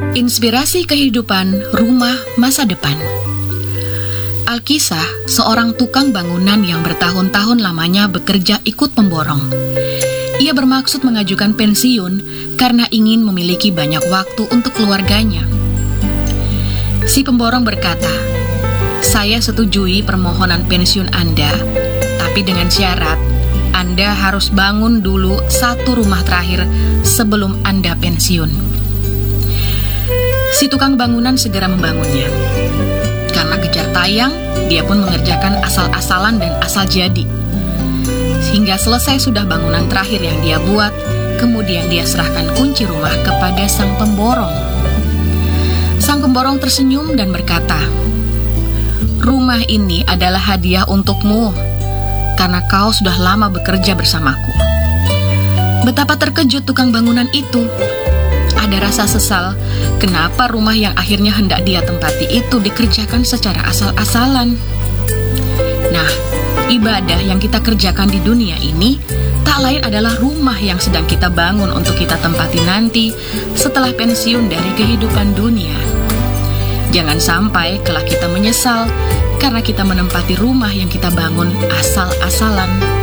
Inspirasi kehidupan rumah masa depan. Alkisah, seorang tukang bangunan yang bertahun-tahun lamanya bekerja ikut pemborong. Ia bermaksud mengajukan pensiun karena ingin memiliki banyak waktu untuk keluarganya. Si pemborong berkata, "Saya setujui permohonan pensiun Anda, tapi dengan syarat Anda harus bangun dulu satu rumah terakhir sebelum Anda pensiun." Si tukang bangunan segera membangunnya. Karena kejar tayang, dia pun mengerjakan asal-asalan dan asal jadi. Sehingga selesai sudah bangunan terakhir yang dia buat, kemudian dia serahkan kunci rumah kepada sang pemborong. Sang pemborong tersenyum dan berkata, "Rumah ini adalah hadiah untukmu, karena kau sudah lama bekerja bersamaku." Betapa terkejut tukang bangunan itu. Ada rasa sesal, kenapa rumah yang akhirnya hendak dia tempati itu dikerjakan secara asal-asalan. Nah, ibadah yang kita kerjakan di dunia ini tak lain adalah rumah yang sedang kita bangun untuk kita tempati nanti setelah pensiun dari kehidupan dunia. Jangan sampai kelak kita menyesal karena kita menempati rumah yang kita bangun asal-asalan.